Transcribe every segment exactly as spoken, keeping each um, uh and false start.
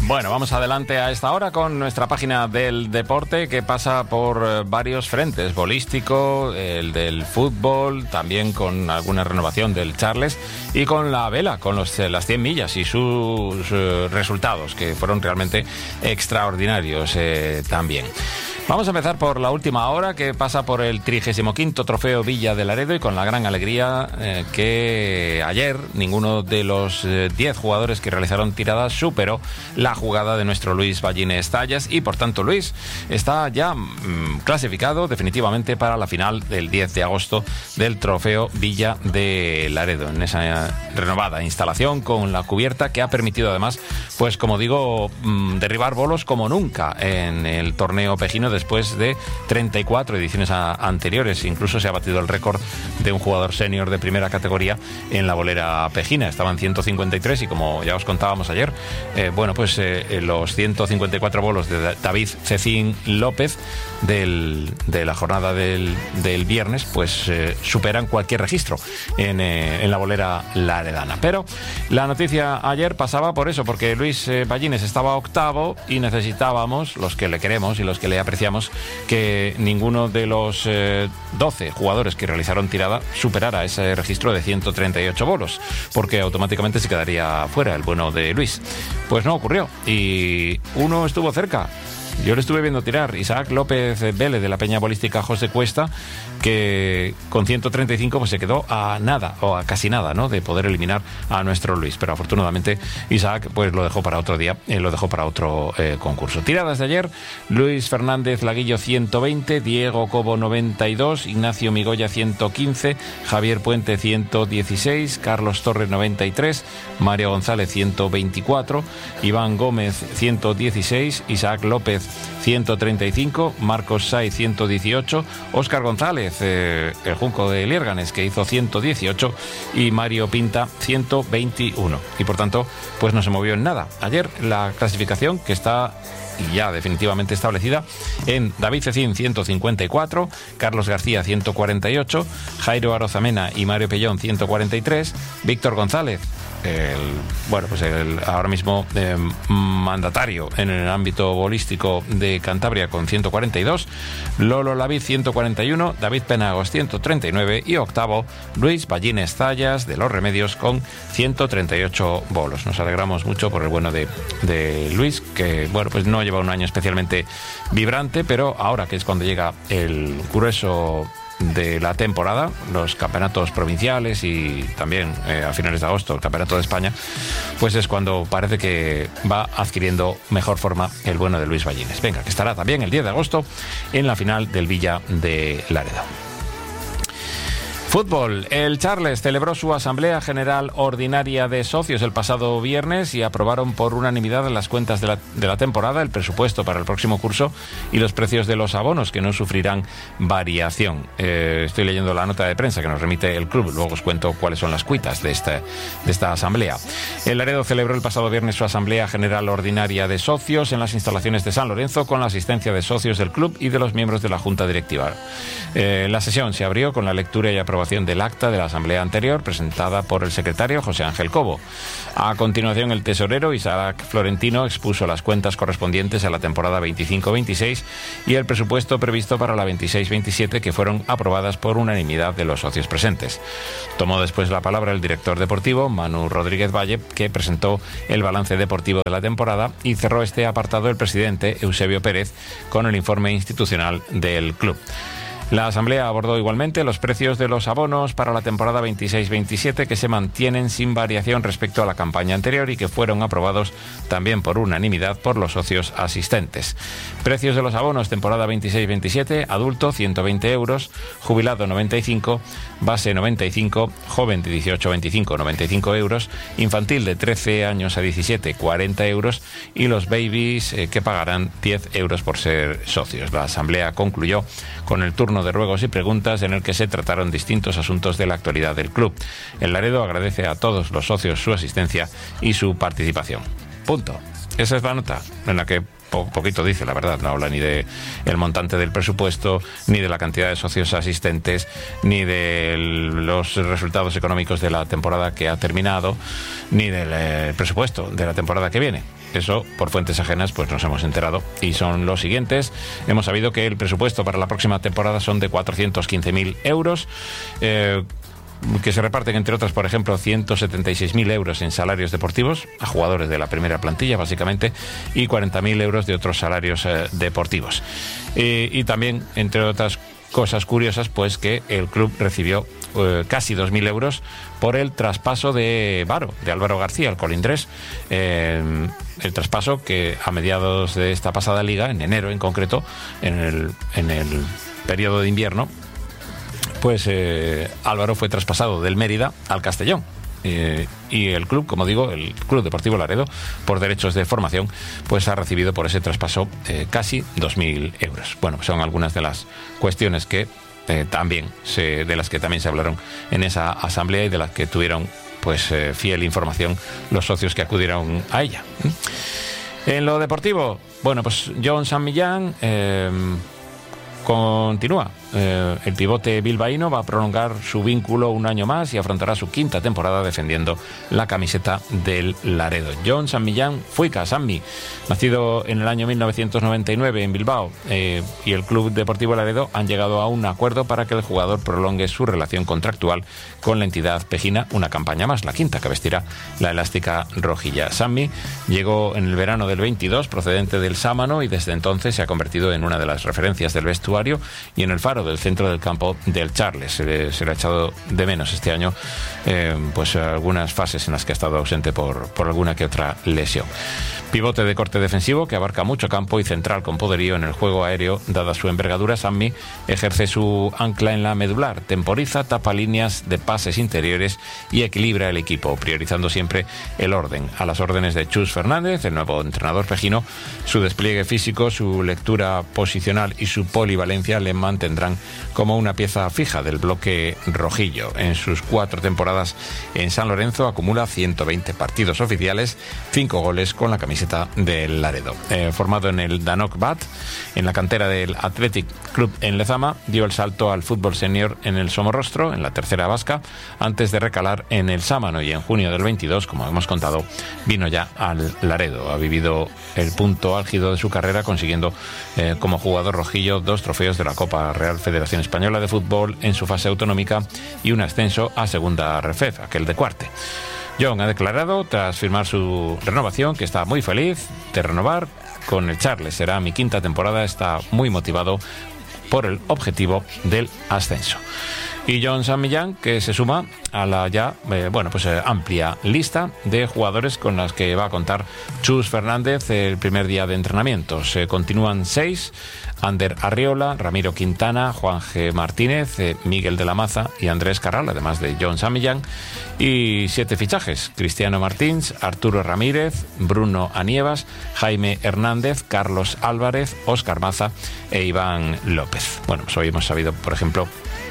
Bueno, vamos adelante a esta hora con nuestra página del deporte, que pasa por eh, varios frentes: bolístico, el del fútbol, también con alguna renovación del Charles, y con la vela, con los, eh, las cien millas y sus eh, resultados, que fueron realmente extraordinarios eh, también. Vamos a empezar por la última hora, que pasa por el trigésimo quinto Trofeo Villa de Laredo, y con la gran alegría eh, que ayer ninguno de los eh, diez jugadores que realizaron tiradas superó la jugada de nuestro Luis Ballines Zayas, y por tanto Luis está ya mmm, clasificado definitivamente para la final del diez de agosto del Trofeo Villa de Laredo, en esa renovada instalación con la cubierta que ha permitido además, pues como digo, mmm, derribar bolos como nunca en el torneo pejino después de treinta y cuatro ediciones a, anteriores. Incluso se ha batido el récord de un jugador senior de primera categoría en la bolera pejina. Estaban ciento cincuenta y tres, y como ya os contábamos ayer, eh, bueno, pues eh, los ciento cincuenta y cuatro bolos de David Cecín López del, de la jornada del, del viernes, pues eh, superan cualquier registro en, eh, en la bolera laredana. Pero la noticia ayer pasaba por eso, porque Luis eh, Ballines estaba octavo y necesitábamos, los que le queremos y los que le apreciamos, que ninguno de los eh, doce jugadores que realizaron tirada superara ese registro de ciento treinta y ocho bolos, porque automáticamente se quedaría fuera el bueno de Luis. Pues no ocurrió, y uno estuvo cerca. Yo le estuve viendo tirar, Isaac López Vélez, de la Peña Bolística José Cuesta, que con ciento treinta y cinco pues se quedó a nada, o a casi nada, ¿no?, de poder eliminar a nuestro Luis. Pero afortunadamente Isaac pues lo dejó para otro día, eh, lo dejó para otro eh, concurso. Tiradas de ayer: Luis Fernández Laguillo ciento veinte, Diego Cobo noventa y dos, Ignacio Migoya ciento quince, Javier Puente ciento dieciséis, Carlos Torres noventa y tres, Mario González ciento veinticuatro, Iván Gómez ciento dieciséis, Isaac López ciento treinta y cinco, Marcos Saiz ciento dieciocho, Óscar González, eh, el Junco de Liérganes, que hizo ciento dieciocho, y Mario Pinta ciento veintiuno. Y por tanto, pues no se movió en nada. Ayer la clasificación, que está ya definitivamente establecida, en David Cecín ciento cincuenta y cuatro, Carlos García ciento cuarenta y ocho, Jairo Arozamena y Mario Pellón ciento cuarenta y tres, Víctor González, el, bueno, pues el ahora mismo eh, mandatario en el ámbito bolístico de Cantabria, con ciento cuarenta y dos, Lolo Lavid ciento cuarenta y uno, David Penagos ciento treinta y nueve, y octavo Luis Ballines Zayas de Los Remedios con ciento treinta y ocho bolos. Nos alegramos mucho por el bueno de, de Luis, que bueno, pues no lleva un año especialmente vibrante, pero ahora, que es cuando llega el grueso de la temporada, los campeonatos provinciales y también eh, a finales de agosto el campeonato de España, pues es cuando parece que va adquiriendo mejor forma el bueno de Luis Ballines. Venga, que estará también el diez de agosto en la final del Villa de Laredo. Fútbol. El Charles celebró su Asamblea General Ordinaria de Socios el pasado viernes y aprobaron por unanimidad las cuentas de la, de la temporada, el presupuesto para el próximo curso y los precios de los abonos, que no sufrirán variación. Eh, estoy leyendo la nota de prensa que nos remite el club, luego os cuento cuáles son las cuitas de, este, de esta asamblea. El Laredo celebró el pasado viernes su Asamblea General Ordinaria de Socios en las instalaciones de San Lorenzo, con la asistencia de socios del club y de los miembros de la Junta Directiva. Eh, la sesión se abrió con la lectura y aprobación del acta de la asamblea anterior, presentada por el secretario José Ángel Cobo. A continuación, el tesorero Isaac Florentino expuso las cuentas correspondientes a la temporada veinticinco veintiséis y el presupuesto previsto para la veintiséis veintisiete, que fueron aprobadas por unanimidad de los socios presentes. Tomó después la palabra el director deportivo, Manu Rodríguez Valle, que presentó el balance deportivo de la temporada, y cerró este apartado el presidente Eusebio Pérez con el informe institucional del club. La asamblea abordó igualmente los precios de los abonos para la temporada veintiséis veintisiete, que se mantienen sin variación respecto a la campaña anterior y que fueron aprobados también por unanimidad por los socios asistentes. Precios de los abonos temporada veintiséis veintisiete: adulto ciento veinte euros, jubilado noventa y cinco, base noventa y cinco, joven de dieciocho a veinticinco noventa y cinco euros, infantil de trece años a diecisiete cuarenta euros, y los babies eh, que pagarán diez euros por ser socios. La asamblea concluyó con el turno de ruegos y preguntas, en el que se trataron distintos asuntos de la actualidad del club. El Laredo agradece a todos los socios su asistencia y su participación. Punto. Esa es la nota en la que po poquito dice, la verdad. No habla ni de el montante del presupuesto, ni de la cantidad de socios asistentes, ni de el, los resultados económicos de la temporada que ha terminado, ni del eh, presupuesto de la temporada que viene. Eso, por fuentes ajenas, pues nos hemos enterado. Y son los siguientes. Hemos sabido que el presupuesto para la próxima temporada son de cuatrocientos quince mil euros, eh, que se reparten, entre otras, por ejemplo, ciento setenta y seis mil euros en salarios deportivos a jugadores de la primera plantilla, básicamente, y cuarenta mil euros de otros salarios eh, deportivos. Eh, y también, entre otras cosas curiosas, pues que el club recibió eh, casi dos mil euros por el traspaso de Varo, de Álvaro García, al Colindres. Eh, el traspaso que a mediados de esta pasada liga, en enero en concreto, en el, en el periodo de invierno, pues eh, Álvaro fue traspasado del Mérida al Castellón. Eh, y el club, como digo, el Club Deportivo Laredo, por derechos de formación, pues ha recibido por ese traspaso eh, casi dos mil euros. Bueno, son algunas de las cuestiones que eh, también se, de las que también se hablaron en esa asamblea y de las que tuvieron pues eh, fiel información los socios que acudieron a ella. En lo deportivo, bueno, pues Jon San Millán eh, continúa. Eh, el pivote bilbaíno va a prolongar su vínculo un año más y afrontará su quinta temporada defendiendo la camiseta del Laredo. Jon San Millán Fuica, Sammy, nacido en el año mil novecientos noventa y nueve en Bilbao, eh, y el Club Deportivo Laredo han llegado a un acuerdo para que el jugador prolongue su relación contractual con la entidad pejina una campaña más, la quinta que vestirá la elástica rojilla. Sammy llegó en el verano del veintidós procedente del Sámano y desde entonces se ha convertido en una de las referencias del vestuario y en el faro del centro del campo del Charles. Se le, se le ha echado de menos este año eh, pues algunas fases en las que ha estado ausente por, por alguna que otra lesión. Pivote de corte defensivo que abarca mucho campo y central con poderío en el juego aéreo. Dada su envergadura, Sammy ejerce su ancla en la medular, temporiza, tapa líneas de pases interiores y equilibra el equipo, priorizando siempre el orden. A las órdenes de Chus Fernández, el nuevo entrenador pejino, su despliegue físico, su lectura posicional y su polivalencia le mantendrán como una pieza fija del bloque rojillo. En sus cuatro temporadas en San Lorenzo acumula ciento veinte partidos oficiales, cinco goles con la camiseta del Laredo. Eh, formado en el Danok Bat, en la cantera del Athletic Club en Lezama, dio el salto al fútbol senior en el Somorrostro, en la tercera vasca, antes de recalar en el Sámano, y en junio del veintidós, como hemos contado, vino ya al Laredo. Ha vivido el punto álgido de su carrera consiguiendo eh, como jugador rojillo dos trofeos de la Copa Real Federación Española de Fútbol en su fase autonómica y un ascenso a segunda Refed, aquel de Cuarte. Jon ha declarado, tras firmar su renovación, que está muy feliz de renovar con el Charles. Será mi quinta temporada, está muy motivado por el objetivo del ascenso. Y Jon San Millán, que se suma a la ya eh, bueno pues eh, amplia lista de jugadores con las que va a contar Chus Fernández el primer día de entrenamiento. Se continúan seis: Ander Arriola, Ramiro Quintana, Juan G. Martínez, eh, Miguel de la Maza y Andrés Carral, además de Jon San Millán. Y siete fichajes: Cristiano Martins, Arturo Ramírez, Bruno Anievas, Jaime Hernández, Carlos Álvarez, Óscar Maza e Iván López. Bueno, pues hoy hemos sabido, por ejemplo,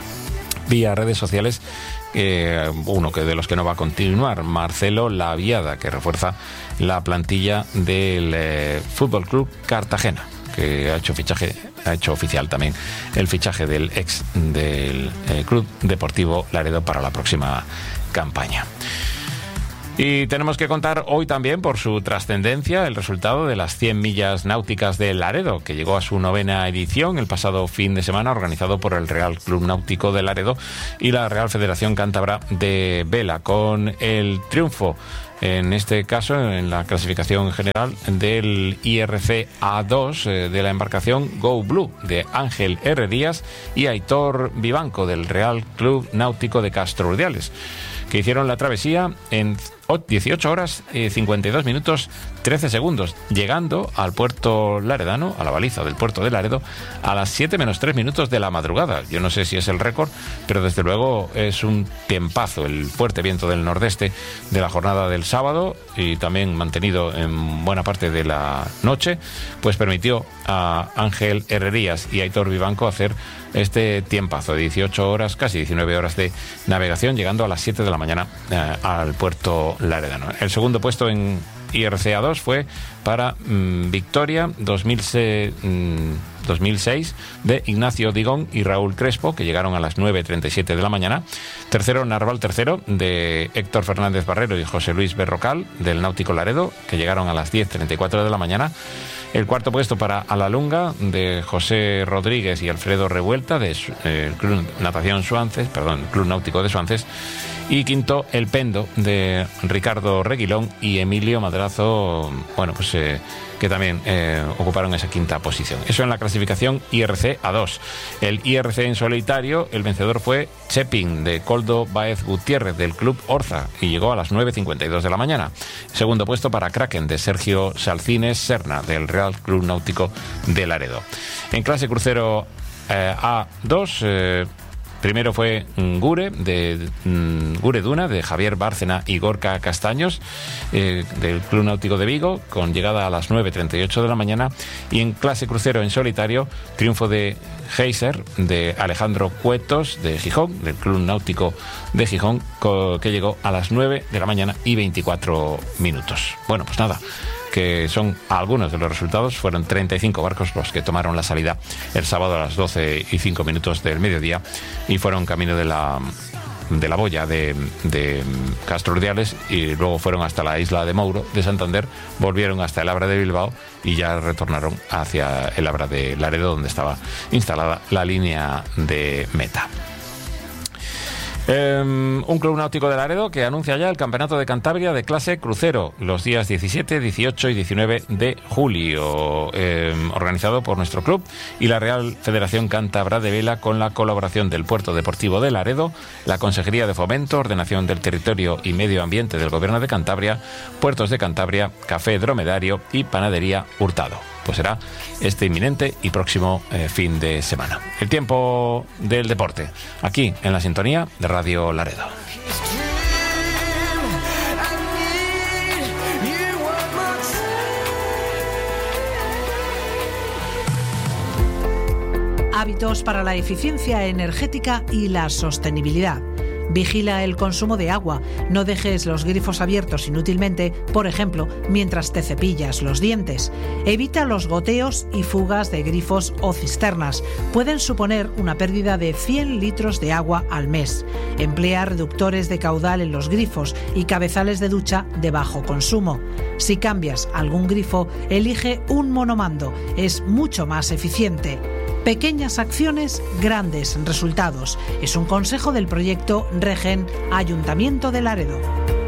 vía redes sociales, eh, uno que de los que no va a continuar, Marcelo Laviada, que refuerza la plantilla del eh, Fútbol Club Cartagena, que ha hecho fichaje, ha hecho oficial también el fichaje del ex del eh, Club Deportivo Laredo para la próxima campaña. Y tenemos que contar hoy también, por su trascendencia, el resultado de las cien millas náuticas de Laredo, que llegó a su novena edición el pasado fin de semana, organizado por el Real Club Náutico de Laredo y la Real Federación Cántabra de Vela, con el triunfo, en este caso, en la clasificación general del I R C A dos eh, de la embarcación Go Blue de Ángel R. Díaz y Aitor Vivanco del Real Club Náutico de Castro Urdiales, que hicieron la travesía en dieciocho horas, eh, cincuenta y dos minutos, trece segundos, llegando al puerto laredano, a la baliza del puerto de Laredo, a las siete menos tres minutos de la madrugada. Yo no sé si es el récord, pero desde luego es un tiempazo. El fuerte viento del nordeste de la jornada del sábado, y también mantenido en buena parte de la noche, pues permitió a Ángel Herrerías y Aitor Vivanco hacer este tiempazo de dieciocho horas, casi diecinueve horas de navegación, llegando a las siete de la mañana eh, al puerto laredano. El segundo puesto en I R C A dos fue para mmm, Victoria dos mil seis de Ignacio Digón y Raúl Crespo, que llegaron a las nueve treinta y siete de la mañana. Tercero, Narval tercero, de Héctor Fernández Barrero y José Luis Berrocal, del Náutico Laredo, que llegaron a las diez treinta y cuatro de la mañana. El cuarto puesto para Alalunga, de José Rodríguez y Alfredo Revuelta, del eh, Club Natación Suances, perdón, Club Náutico de Suances. Y quinto, El Pendo, de Ricardo Reguilón y Emilio Madrazo, bueno, pues eh, que también eh, ocuparon esa quinta posición. Eso en la clasificación I R C A dos. El I R C en solitario, el vencedor fue Chepin, de Coldo Baez Gutiérrez, del Club Orza, y llegó a las nueve cincuenta y dos de la mañana. Segundo puesto para Kraken, de Sergio Salcines Serna, del Real Club Náutico de Laredo. En clase crucero eh, A dos, eh, primero fue Gure, de mm, Gure Duna, de Javier Bárcena y Gorka Castaños, eh, del Club Náutico de Vigo, con llegada a las nueve treinta y ocho de la mañana. Y en clase crucero en solitario, triunfo de Geyser, de Alejandro Cuetos, de Gijón, del Club Náutico de Gijón, que llegó a las nueve de la mañana y veinticuatro minutos. Bueno, pues nada, que son algunos de los resultados. Fueron treinta y cinco barcos los que tomaron la salida el sábado a las doce y cinco minutos del mediodía y fueron camino de la de la boya de, de Castro Urdiales, y luego fueron hasta la isla de Mouro de Santander, volvieron hasta el Abra de Bilbao y ya retornaron hacia el Abra de Laredo, donde estaba instalada la línea de meta. Eh, un Club Náutico de Laredo que anuncia ya el Campeonato de Cantabria de clase crucero los días diecisiete, dieciocho y diecinueve de julio, eh, organizado por nuestro club y la Real Federación Cántabra de Vela, con la colaboración del Puerto Deportivo de Laredo, la Consejería de Fomento, Ordenación del Territorio y Medio Ambiente del Gobierno de Cantabria, Puertos de Cantabria, Café Dromedario y Panadería Hurtado. Pues será este inminente y próximo eh, fin de semana. El tiempo del deporte, aquí en la sintonía de Radio Laredo. Hábitos para la eficiencia energética y la sostenibilidad. Vigila el consumo de agua. No dejes los grifos abiertos inútilmente, por ejemplo, mientras te cepillas los dientes. Evita los goteos y fugas de grifos o cisternas. Pueden suponer una pérdida de cien litros de agua al mes. Emplea reductores de caudal en los grifos y cabezales de ducha de bajo consumo. Si cambias algún grifo, elige un monomando. Es mucho más eficiente. Pequeñas acciones, grandes resultados. Es un consejo del proyecto Regen Ayuntamiento de Laredo.